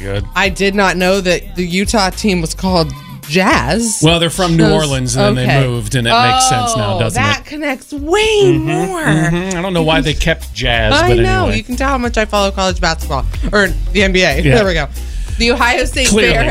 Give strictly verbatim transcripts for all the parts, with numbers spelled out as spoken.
good. I did not know that the Utah team was called Jazz. Well, they're from New Orleans, and okay. then they moved, and it oh, makes sense now, doesn't that it? That connects way mm-hmm, more. Mm-hmm. I don't know why they kept Jazz, I but know. anyway. You can tell how much I follow college basketball. Or the N B A. Yeah. There we go. The Ohio State Clearly. Fair.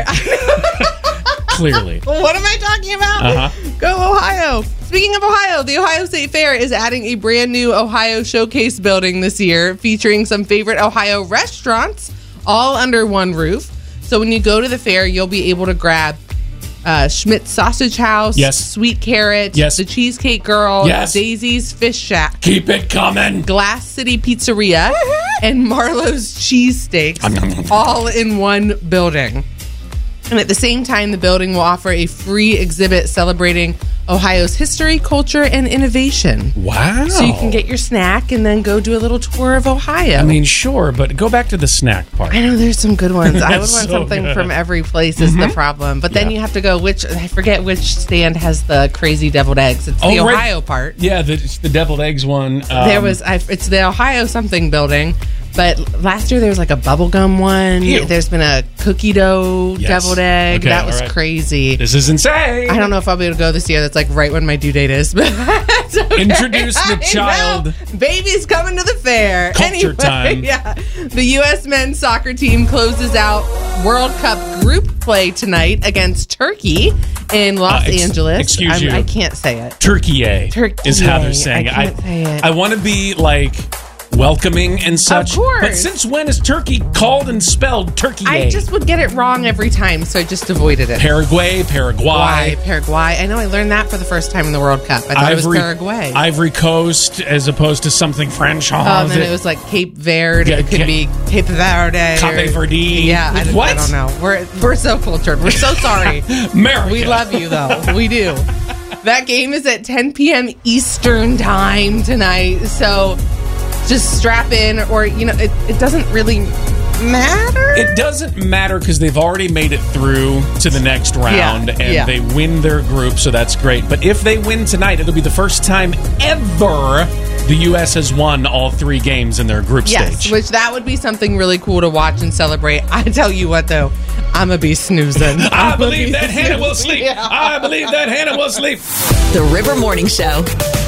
Clearly. What am I talking about? Uh-huh. Go Ohio. Speaking of Ohio, the Ohio State Fair is adding a brand new Ohio Showcase building this year, featuring some favorite Ohio restaurants all under one roof. So when you go to the fair, you'll be able to grab uh, Schmidt's Sausage House, yes. Sweet Carrot, yes. the Cheesecake Girl, yes. Daisy's Fish Shack, keep it coming, Glass City Pizzeria, and Marlowe's Cheesesteaks, all in one building. And at the same time, the building will offer a free exhibit celebrating Ohio's history, culture, and innovation. Wow. So you can get your snack and then go do a little tour of Ohio. I mean, sure, but go back to the snack part. I know there's some good ones. I would want so something good. from every place is mm-hmm. the problem. But then yeah. you have to go, which, I forget which stand has the crazy deviled eggs. It's oh, the right. Ohio part. Yeah, the, it's the deviled eggs one. Um, there was, I, it's the Ohio something building. But last year there was like a bubblegum one. Ew. There's been a cookie dough yes. deviled egg. Okay, that was right. crazy. This is insane. I don't know if I'll be able to go this year. That's like right when my due date is. But that's okay. Introduce the I child. know. Baby's coming to the fair. Culture anyway, time. Yeah. The U S men's soccer team closes out World Cup group play tonight against Turkey in Los uh, ex- Angeles. Excuse I'm, you. I can't say it. Turkey Turkey is how they're saying I it. can't say it. I want to be like welcoming and such. Of course. But since when is Turkey called and spelled Turkey? I just would get it wrong every time, so I just avoided it. Paraguay, Paraguay. Why, Paraguay. I know I learned that for the first time in the World Cup. I thought Ivory, it was Paraguay. Ivory Coast as opposed to something French. Oh, and then it was like Cape Verde. Yeah, it could Ca- be Cape Verde. Cape Verde. Yeah, I, What? I don't know. We're we're so cultured. We're so sorry. America. We love you, though. We do. That game is at ten p.m. Eastern time tonight. So just strap in, or, you know, it, it doesn't really matter. It doesn't matter because they've already made it through to the next round, Yeah, and yeah. they win their group, so that's great. But if they win tonight, it'll be the first time ever the U S has won all three games in their group Yes, stage. which that would be something really cool to watch and celebrate. I tell you what, though, I'm going to be snoozing. I I'ma believe be that Hannah will snoozing. sleep. Yeah. I believe that Hannah will sleep. The River Morning Show.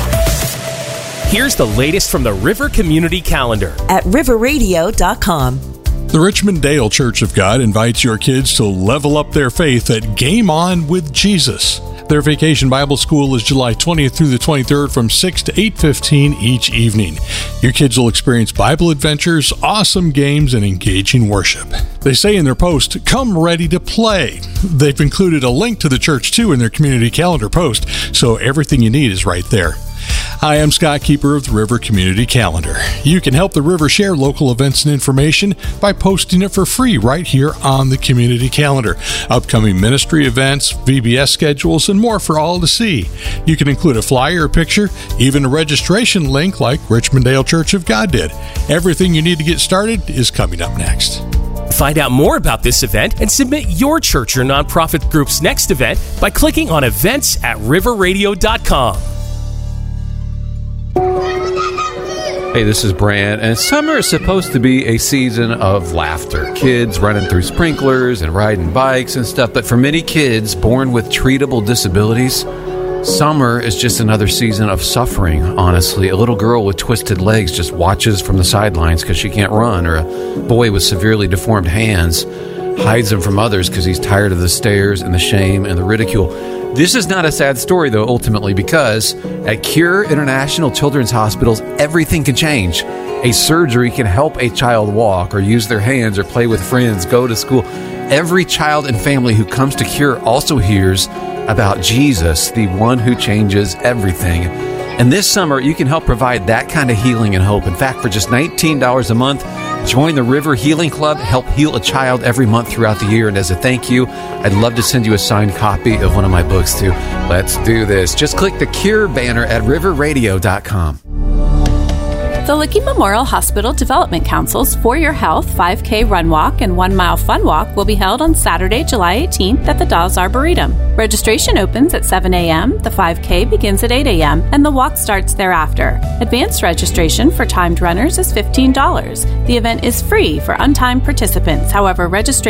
Here's the latest from the River Community Calendar at river radio dot com. The Richmond Dale Church of God invites your kids to level up their faith at Game On with Jesus. Their Vacation Bible School is July twentieth through the twenty-third from six to eight fifteen each evening. Your kids will experience Bible adventures, awesome games, and engaging worship. They say in their post, "Come ready to play." They've included a link to the church too in their community calendar post, so everything you need is right there. Hi, I'm Scott Keeper of the River Community Calendar. You can help the River share local events and information by posting it for free right here on the Community Calendar. Upcoming ministry events, V B S schedules, and more for all to see. You can include a flyer or picture, even a registration link like Richmond Dale Church of God did. Everything you need to get started is coming up next. Find out more about this event and submit your church or nonprofit group's next event by clicking on events at river radio dot com. Hey, this is Brand, and summer is supposed to be a season of laughter. Kids running through sprinklers and riding bikes and stuff, but for many kids born with treatable disabilities, summer is just another season of suffering, honestly. A little girl with twisted legs just watches from the sidelines because she can't run, or a boy with severely deformed hands hides them from others because he's tired of the stares and the shame and the ridicule. This is not a sad story, though, ultimately, because at Cure International Children's Hospitals, everything can change. A surgery can help a child walk or use their hands or play with friends, go to school. Every child and family who comes to Cure also hears about Jesus, the one who changes everything. And this summer, you can help provide that kind of healing and hope. In fact, for just nineteen dollars a month, join the River Healing Club, help heal a child every month throughout the year. And as a thank you, I'd love to send you a signed copy of one of my books, too. Let's do this. Just click the Cure banner at river radio dot com. The Licking Memorial Hospital Development Council's For Your Health five K Run Walk and one mile Fun Walk will be held on Saturday, July eighteenth at the Dawes Arboretum. Registration opens at seven a.m., the five K begins at eight a.m., and the walk starts thereafter. Advanced registration for timed runners is fifteen dollars. The event is free for untimed participants. However, registration